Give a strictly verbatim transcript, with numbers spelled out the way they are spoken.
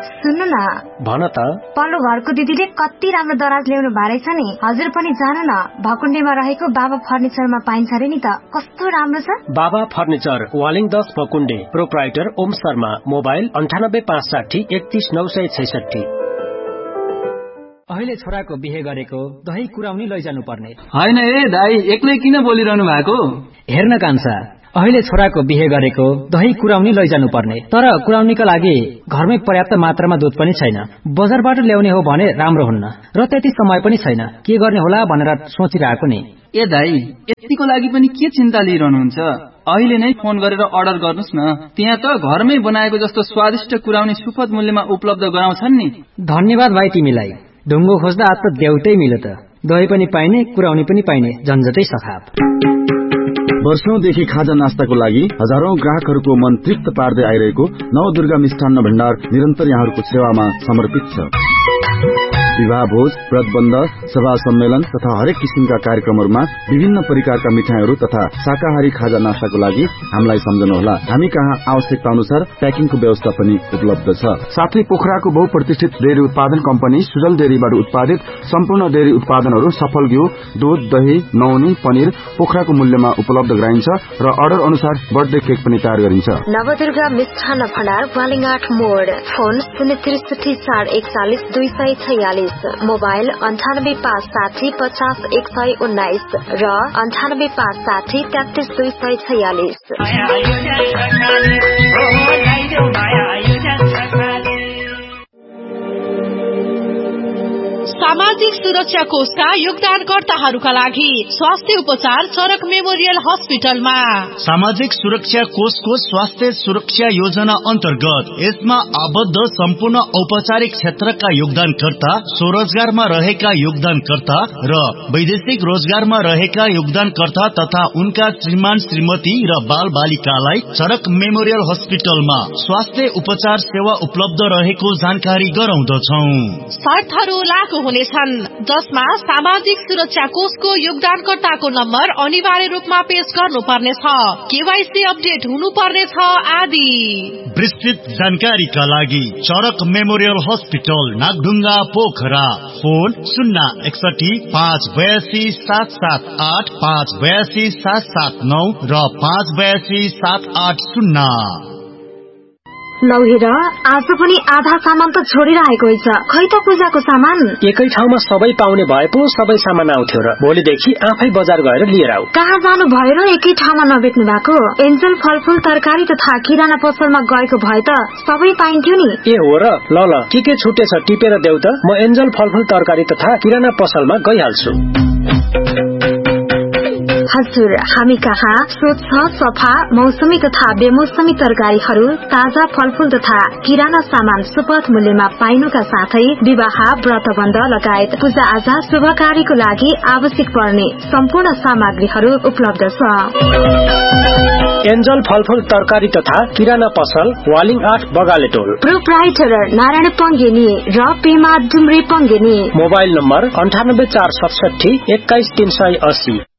सुन्नु न भन त पल्लो घरको दिदीले कति राम्रो दराज ल्याउनु भएको छ नि हजुर पनि जानु न भकुण्डेमा रहेको बाबा फर्निचरमा पाइन्छ रे नि त कस्तो राम्रो छ बाबा फर्निचर वालिङ दस भकुण्डे प्रोप्राइटर ओम शर्मा मोबाइल अन्ठानब्बे पाँच साठी एकतीस नौ सय छैसठी। अहिले छोराको बिहे गरेको दही कुराउनी लैजानु पर्ने होइन ए दाई एक्लै किन बोलिरहनु भएको हेर्न कान्छा अहिले छोराको बिहे गरेको दही कुराउनी लैजानु पर्ने तर कुराउनीका लागि घरमै पर्याप्त मात्रामा दूध पनि छैन बजारबाट ल्याउने हो भने राम्रो हुन्न र त्यति समय पनि छैन के गर्ने होला भनेर सोचिरहेको नि ए दाई यतिको लागि पनि के चिन्ता लिइरहनुहुन्छ अहिले नै फोन गरेर अर्डर गर्नुस् न त्यहाँ त घरमै बनाएको जस्तो स्वादिष्ट कुराउनी सुपथ मूल्यमा उपलब्ध गराउँछन् नि धन्यवाद भाइ तिमीलाई ढुङ्गो खोज्दा आज त देउतै मिल्यो त दही पनि पाइने कुराउनी पनि पाइने झन्झटै सखाप वर्षौंदेखि खाजा नास्ताको लागि हजारौं ग्राहकहरूको मन तृप्त पार्दै आइरहेको नवदुर्गा मिष्ठान्न भण्डार निरन्तर यहाँहरूको सेवामा समर्पित छ। विवाह भोज व्रतबन्ध सभा सम्मेलन तथा हरेक किसिमका कार्यक्रमहरूमा विभिन्न प्रकारका मिठाईहरू तथा शाकाहारी खाजा नास्ताको लागि हामीलाई सम्झनुहोला। हामी कहाँ आवश्यकता अनुसार प्याकिङको व्यवस्था पनि उपलब्ध छ। साथै पोखराको बहुप्रतिष्ठित डेयरी उत्पादन कम्पनी सुजल डेयरीबाट उत्पादित सम्पूर्ण डेयरी उत्पादनहरू सफल घिउ दूध दही नौनी पनिर पोखराको मूल्यमा उपलब्ध गराइन्छ र अर्डर अनुसार बर्थडे केक पनि तयार गरिन्छ। नवदुर्गा मिष्ठान्न भण्डार वालिङाट मोड फोन शून्य त्रिसठी चार एकचालिस दुई सय छयालिस मोबाइल अन्ठानब्बे पाँच साठी पचास एक सय उन्नाइस र अन्ठानब्बे पाँच साठी तेत्तीस दुई सय छयालिस। सामाजिक सुरक्षा कोषका योगदानकर्ताहरूका लागि स्वास्थ्य उपचार चरक मेमोरियल हस्पिटलमा सामाजिक सुरक्षा कोषको स्वास्थ्य सुरक्षा योजना अन्तर्गत यसमा आबद्ध सम्पूर्ण औपचारिक क्षेत्रका योगदानकर्ता स्वरोजगारमा रहेका योगदानकर्ता र वैदेशिक रोजगारमा रहेका योगदानकर्ता तथा उनका श्रीमान श्रीमती र बाल बालिकालाई चरक मेमोरियल हस्पिटलमा स्वास्थ्य उपचार सेवा उपलब्ध रहेको जानकारी गराउँदछौ। शर्तहरू लागू हुनेछन् जसमा सामाजिक सुरक्षा कोषको योगदानकर्ताको नम्बर अनिवार्य रूपमा पेश गर्नुपर्नेछ केवाईसी अपडेट हुनुपर्नेछ आदि। विस्तृत जानकारीका लागि चरक memorial hospital Nagdhunga Pokhara phone शून्य एकसठी पाँच बयासी सात सात आठ पाँच बयासी सात सात नौ र पाँच बयासी सात आठ शून्य। लौ हेर आज पनि आधा सामान त छोडिरहेको छ खै त पूजाको सामान एकै ठाउँमा सबै पाउने भए पो सबै सामान आउँथ्यो र भोलिदेखि आफै बजार गएर लिएर आऊ। कहाँ जानु भयो र एकै ठाउँमा नबेच्नु भएको एन्जल फलफूल तरकारी तथा किराना पसलमा गएको भए त सबै पाइन्थ्यो नि। ए हो र ल ल के के छुटेछ टिपेर देऊ त म एन्जल फलफूल तरकारी तथा किराना पसलमा गइहाल्छु। हजुर हामी कहाँ स्वच्छ सफा मौसमी तथा बेमौसमी तरकारीहरू ताजा फलफूल तथा किराना सामान सुपथ मूल्यमा पाइनुका साथै विवाह व्रतबन्ध लगायत पूजा आजा शुभ कार्यको लागि आवश्यक पर्ने सम्पूर्ण सामग्रीहरू उपलब्ध छ। एन्जल फलफूल तरकारी तथा किराना पसल वालिङ आठ बगाले टोल प्रोप्राइटर नारायण पंगेनी र पेमा डुम्रे पंगेनी मोबाइल नम्बर अन्ठानब्बे चार सतसठी एक्काइस तीन सय अस्सी।